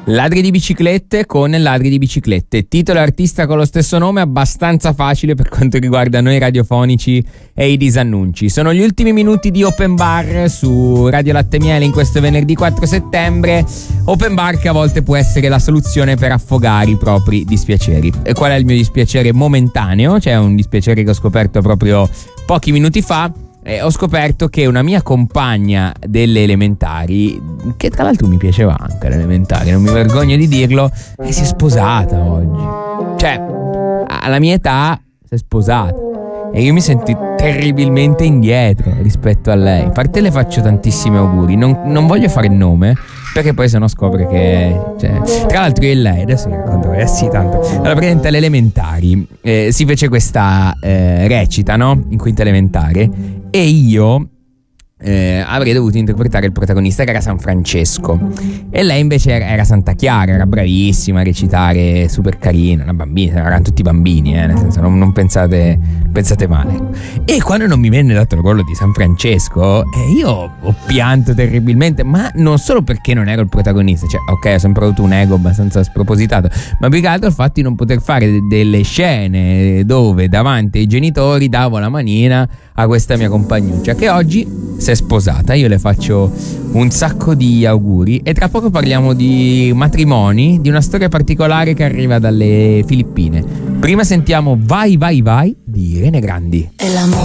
Ladri di biciclette con Ladri di biciclette, titolo e artista con lo stesso nome, abbastanza facile per quanto riguarda noi radiofonici e i disannunci. Sono gli ultimi minuti di Open Bar su Radio Latte Miele in questo venerdì 4 settembre. Open Bar che a volte può essere la soluzione per affogare i propri dispiaceri. E qual è il mio dispiacere momentaneo? Cioè un dispiacere che ho scoperto proprio pochi minuti fa. Ho scoperto che una mia compagna delle elementari, che tra l'altro mi piaceva anche all'elementare, non mi vergogno di dirlo, si è sposata oggi. Cioè, alla mia età si è sposata. E io mi sento terribilmente indietro rispetto a lei. A parte le faccio tantissimi auguri. Non voglio fare il nome, perché poi sennò scopre che... Cioè, tra l'altro io e lei, adesso vi racconto, sì tanto. Allora, praticamente alle elementari si fece questa recita, no? In quinta elementare. E io avrei dovuto interpretare il protagonista, che era San Francesco, e lei invece era Santa Chiara. Era bravissima a recitare, super carina, una bambina, erano tutti bambini, nel senso non pensate male. E quando non mi venne dato il ruolo di San Francesco, io ho pianto terribilmente, ma non solo perché non ero il protagonista, cioè ok, ho sempre avuto un ego abbastanza spropositato, ma più che altro il fatto di non poter fare delle scene dove davanti ai genitori davo la manina a questa mia compagnuccia, che oggi si è sposata. Io le faccio un sacco di auguri e tra poco parliamo di matrimoni, di una storia particolare che arriva dalle Filippine. Prima sentiamo Vai Vai Vai di Irene Grandi. El amor